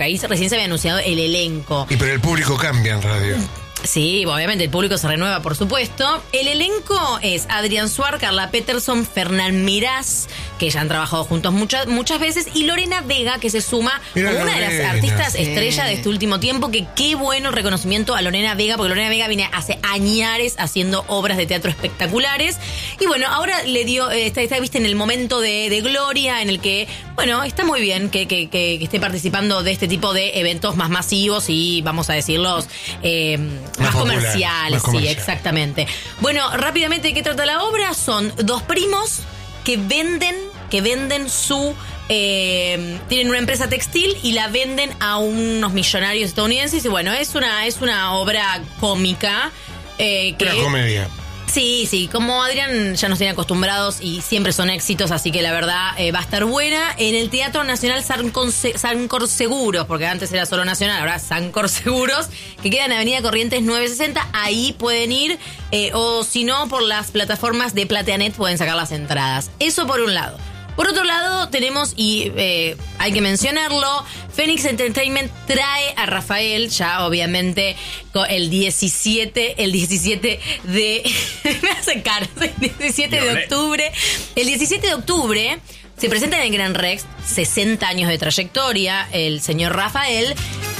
ahí recién se había anunciado el elenco. Y pero el público cambia en radio. Sí, obviamente el público se renueva, por supuesto. El elenco es Adrián Suar, Carla Peterson, Fernán Mirás, que ya han trabajado juntos muchas veces, y Lorena Vega, que se suma como una de las artistas estrella de este último tiempo, que qué bueno el reconocimiento a Lorena Vega, porque Lorena Vega viene hace añares haciendo obras de teatro espectaculares. Y bueno, ahora le dio, está viste, en el momento de gloria, en el que, bueno, está muy bien que esté participando de este tipo de eventos más masivos y, vamos a decirlos, más comerciales, sí, exactamente. Bueno, rápidamente, ¿de qué trata la obra? Son dos primos que venden su... tienen una empresa textil y la venden a unos millonarios estadounidenses. Y bueno, es una obra cómica. Una comedia. Sí, como Adrián ya nos tiene acostumbrados y siempre son éxitos, así que la verdad va a estar buena. En el Teatro Nacional Sancor Seguros, porque antes era solo Nacional, ahora Sancor Seguros, que queda en Avenida Corrientes 960, ahí pueden ir, o si no, por las plataformas de Plateanet pueden sacar las entradas. Eso por un lado. Por otro lado, tenemos, y hay que mencionarlo, Phoenix Entertainment trae a Rafael, ya obviamente, el 17 de... me hace cara, el 17 de octubre. El 17 de octubre se presenta en el Gran Rex, 60 años de trayectoria, el señor Rafael,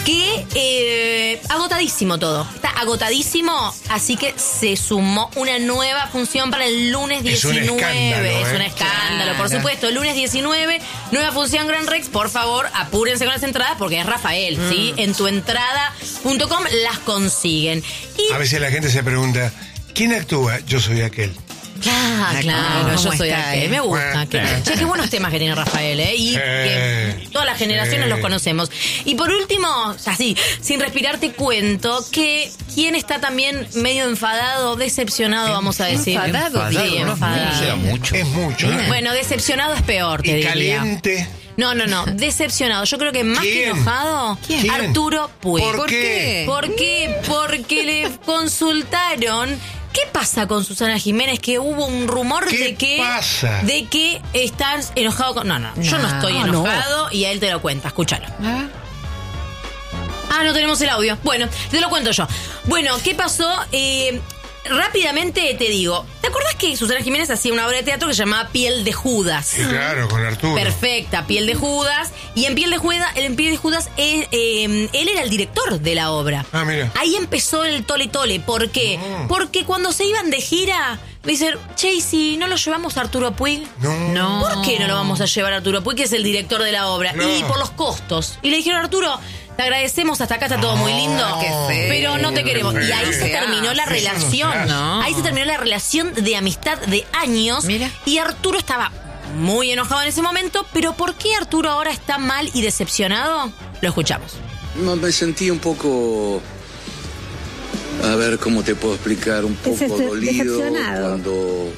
que agotadísimo todo. Está agotadísimo, así que se sumó una nueva función para el lunes 19. Es un escándalo, por supuesto. El lunes 19, nueva función Gran Rex. Por favor, apúrense con las entradas porque es Rafael, ¿sí? En tuentrada.com las consiguen. Y... a veces la gente se pregunta, ¿quién actúa? Yo soy aquel. Claro, yo soy aquel. Me gusta. Qué buenos temas que tiene Rafael, y que todas las generaciones los conocemos. Y por último, así, sin respirar, te cuento que quien está también medio enfadado, decepcionado, vamos a decir. ¿Enfadado? Sí, enfadado. Es mucho. Bueno, decepcionado es peor, te diría. Caliente. No, decepcionado. Yo creo que más que enojado, ¿Quién? Arturo Puig. ¿Por qué? Porque le consultaron... ¿Qué pasa con Susana Jiménez? Que hubo un rumor de que estás enojado con... No, yo no estoy enojado y a él te lo cuenta, escúchalo. No tenemos el audio. Bueno, te lo cuento yo. Bueno, ¿qué pasó? Rápidamente te digo, ¿te acuerdas que Susana Jiménez hacía una obra de teatro que se llamaba Piel de Judas? Sí, claro, con Arturo. Perfecta, Piel de Judas. Y en Piel de Judas, él era el director de la obra. Mira. Ahí empezó el tole. ¿Por qué? Porque cuando se iban de gira, me dicen, che, ¿y si no lo llevamos a Arturo Puig? No. ¿Por qué no lo vamos a llevar a Arturo Puig, que es el director de la obra? No. Y por los costos. Y le dijeron, Arturo... te agradecemos, hasta acá está todo muy lindo, pero no te queremos. Y ahí se terminó la relación. Ahí se terminó la relación de amistad de años. Mira. Y Arturo estaba muy enojado en ese momento. Pero ¿por qué Arturo ahora está mal y decepcionado? Lo escuchamos. Me sentí un poco... a ver, ¿cómo te puedo explicar? Un poco dolido. Decepcionado. Cuando...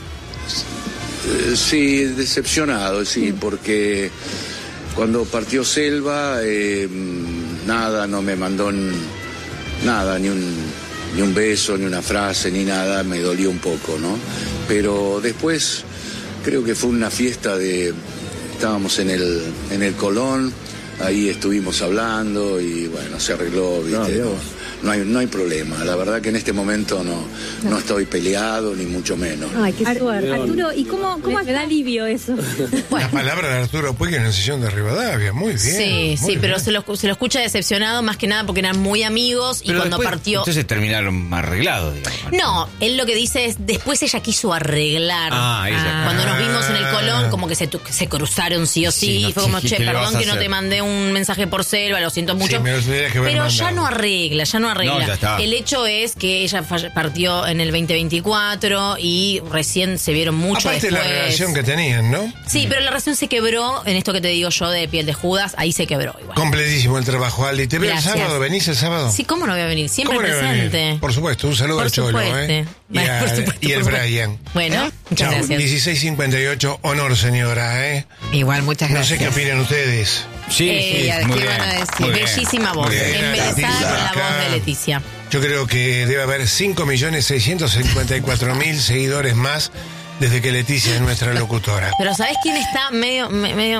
sí, decepcionado, sí, porque... cuando partió Selva, nada, no me mandó nada, ni un beso, ni una frase, ni nada, me dolió un poco, ¿no? Pero después creo que fue una fiesta estábamos en el Colón, ahí estuvimos hablando y bueno, se arregló, ¿viste? No hay problema. La verdad que en este momento no estoy peleado, ni mucho menos. Ay, qué suerte. Arturo, ¿y cómo me da alivio eso? La palabra de Arturo Puig en la sesión de Rivadavia, muy bien. Sí, pero se lo escucha decepcionado más que nada porque eran muy amigos y pero cuando después, partió... entonces terminaron arreglados, digamos. No, él lo que dice es, después ella quiso arreglar. Ella. Cuando nos vimos en el Colón, como que se cruzaron sí o sí. Sí, y fue como, che, ¿qué le perdón vas a que no hacer? te mandé un mensaje por Selva, lo siento mucho. Sí, me lo tendrías que haber pero mandado. ya no arregla. No, ya está. El hecho es que ella partió en el 2024 y recién se vieron mucho aparte después. la relación que tenían, ¿no? Sí, pero la relación se quebró en esto que te digo yo de Piel de Judas, ahí se quebró igual. Completísimo el trabajo, Aldi. ¿Te veo el Gracias. sábado? ¿Venís el sábado? Sí, ¿cómo no voy a venir? Siempre ¿Cómo no voy a venir? presente. Por supuesto, un saludo Por al Cholo, supuesto. Y el por supuesto. Brian. Bueno, muchas Chao, gracias. 16:58, honor, señora, Igual, muchas No gracias. sé qué opinan ustedes. Sí, ¿qué muy van bien. a decir? Muy bien. Bellísima voz, Muy bien. embelesada con la Acá. voz de Leticia. Yo creo que debe haber 5.654.000 seguidores más desde que Leticia es nuestra locutora. Pero ¿sabés quién está medio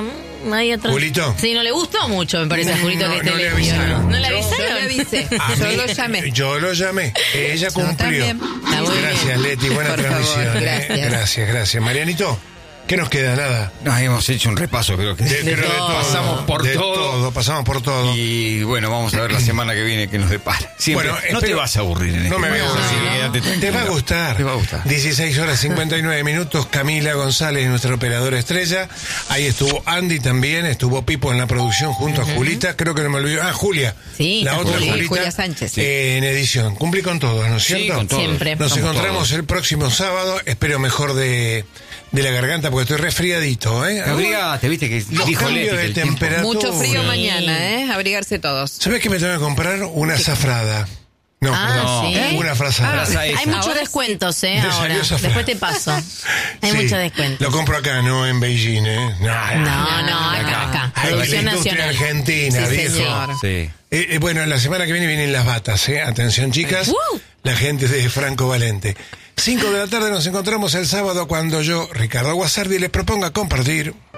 hay otro. ¿Julito? Sí, no le gustó mucho, me parece a Julito que no le envío, avisaron. ¿No le Yo- avisaron? Yo le avisé. A Yo mí- lo llamé. Yo lo llamé. Ella cumplió. también. Está muy Gracias, bien. Leti. Buena Por favor, transmisión. gracias. Gracias. Marianito, ¿qué nos queda? Nada. Nos hemos hecho un repaso, creo que pasamos por De todo. pasamos por todo. Y bueno, vamos a ver la semana que viene qué nos depara. Siempre, Bueno, no te espero- vas a aburrir en No me voy a programa, así que aburrir. quédate Te tranquila. va a gustar. Te va a gustar. 16 horas 59 minutos. Camila González, nuestra operadora estrella. Ahí estuvo Andy también. Estuvo Pipo en la producción junto a Julita. Creo que no me olvidé. Julia. Sí, La está otra Juli. Julita. Julia Sánchez. En edición. Cumplí con todos, ¿no es Sí, cierto? con todos. Siempre. Nos Estamos encontramos todos. el próximo sábado. Espero mejor de la garganta porque estoy resfriadito, ¿eh? Abrigate, viste que Los dijo cambios Leti que de el tiempo- temperatura. Mucho frío Sí. mañana, ¿eh? Abrigarse todos. ¿Sabés que me tengo que comprar una zafrada? No, Ah, perdón. sí. Una frazada. Esa. Hay muchos Ahora descuentos, Me ahora. salió esa Después frase. te paso. Hay Sí. muchos descuentos. Lo compro acá, no en Beijing, ¿eh? No, acá. Ay, la Producción industria nacional. argentina, Sí, viejo. señor. Sí. Bueno, la semana que viene vienen las batas, ¿eh? Atención, chicas. La gente de Franco Valente. 5 de la tarde nos encontramos el sábado cuando yo, Ricardo Guasardi, les proponga compartir